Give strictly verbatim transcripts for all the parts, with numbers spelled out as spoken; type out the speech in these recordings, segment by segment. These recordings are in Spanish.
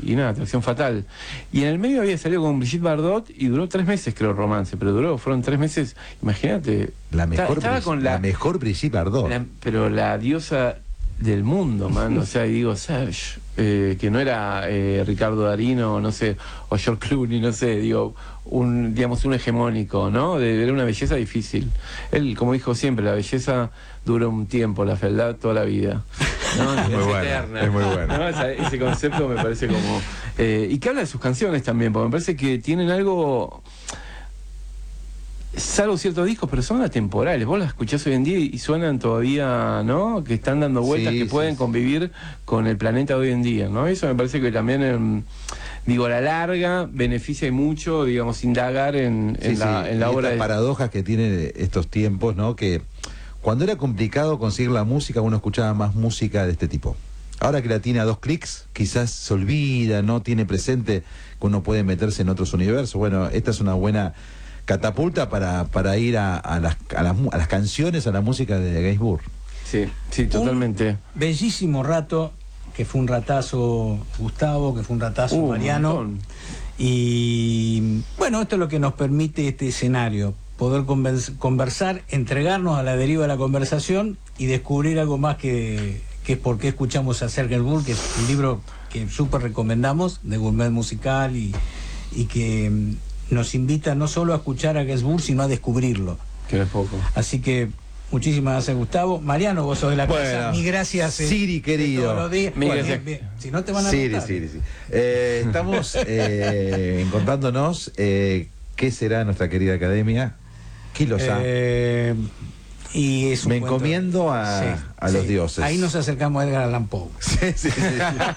y nada, Atracción Fatal. Y en el medio había salido con Brigitte Bardot y duró tres meses, creo, Romance, pero duró, fueron tres meses, imagínate. La mejor, estaba con la, la, la mejor Brigitte Bardot. La, pero la diosa del mundo, man, o sea, y digo, Serge, eh, que no era eh, Ricardo Darín, no sé, o George Clooney, no sé, digo, un, digamos, un hegemónico, ¿no? De ver una belleza difícil. Él, como dijo siempre, la belleza dura un tiempo, la fealdad toda la vida. ¿No? Es, es muy bueno, eterna. Es muy bueno. ¿No? Esa, ese concepto me parece como... Eh, y que habla de sus canciones también, porque me parece que tienen algo... Salvo ciertos discos, pero son atemporales. Vos las escuchás hoy en día y suenan todavía, ¿no? Que están dando vueltas, sí, que pueden sí, convivir sí. con el planeta de hoy en día, ¿no? Eso me parece que también, eh, digo, a la larga beneficia y mucho, digamos, indagar en, sí, en, la, sí. en la y obra. Estas de... paradojas que tienen estos tiempos, ¿no? Que cuando era complicado conseguir la música, uno escuchaba más música de este tipo. Ahora que la tiene a dos clics, quizás se olvida, no tiene presente que uno puede meterse en otros universos. Bueno, esta es una buena catapulta para, para ir a, a, las, a, las, a las canciones, a la música de Gainsbourg. Sí, sí, totalmente. Un bellísimo rato, que fue un ratazo Gustavo, que fue un ratazo uh, Mariano. Un y bueno, esto es lo que nos permite este escenario, poder conversar, entregarnos a la deriva de la conversación y descubrir algo más que, que es por qué escuchamos a Serge Gainsbourg, que es un libro que súper recomendamos, de gourmet musical y, y que nos invita no solo a escuchar a Gainsbourg, sino a descubrirlo. Que es poco. Así que muchísimas gracias, Gustavo. Mariano, vos sos de la bueno, casa. Mi gracias. Eh, Siri, querido. Todos los días. Mi bueno, gracias. bien, bien. Si no te van a Siri, gustar. Siri, Siri. Eh, estamos eh, encontrándonos eh, qué será nuestra querida academia. ¿Quién lo sabe? Eh, y es un Me cuento. encomiendo a, sí, a sí. los dioses. Ahí nos acercamos a Edgar Allan Poe. Sí, sí, sí.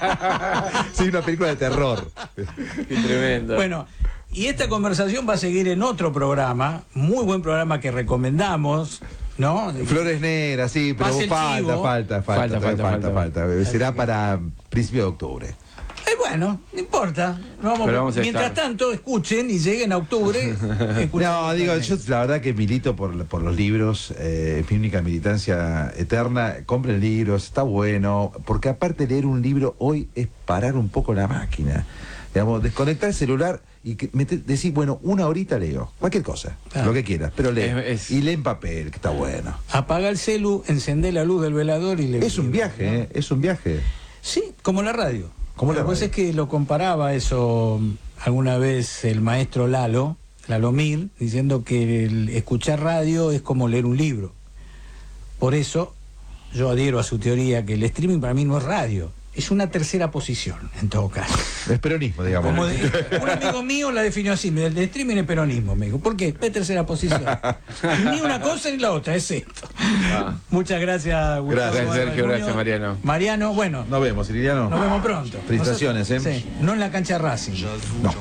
Sí, una película de terror. Qué tremendo. Bueno, y esta conversación va a seguir en otro programa, muy buen programa que recomendamos, ¿no? Flores Negras, sí, pero falta, falta, falta, falta, falta, falta, falta, falta. Será para principio de octubre. Eh, bueno, no importa. Vamos, vamos mientras estar. tanto, escuchen y lleguen a octubre. No, digo, yo la verdad que milito por, por los libros, eh, mi única militancia eterna. Compren libros, está bueno, porque aparte leer un libro hoy es parar un poco la máquina. Digamos, desconectar el celular y que meter, decir, bueno, una horita leo, cualquier cosa, claro, lo que quieras, pero lee. Es, es... Y lee en papel, que está bueno. Apaga el celu, encendé la luz del velador y lee. Es un viaje, ¿no? ¿eh? Es un viaje. Sí, como la radio. Como la radio. Pues es que lo comparaba eso alguna vez el maestro Lalo, Lalo Mir, diciendo que el escuchar radio es como leer un libro. Por eso yo adhiero a su teoría que el streaming para mí no es radio. Es una tercera posición, en todo caso. Es peronismo, digamos. Como de, un amigo mío la definió así, el de streaming es peronismo, me dijo. ¿Por qué? Es tercera posición. Ni una cosa ni la otra, es esto. Ah. Muchas gracias, Gustavo. Gracias, Sergio, gracias, Mariano. Mariano, bueno. Nos vemos, Liliano. Nos vemos pronto. Felicitaciones, ¿eh? Sí, no en la cancha Racing. No.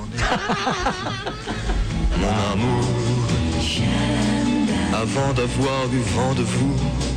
Mon amour, avant d'avoir eu vent de vous,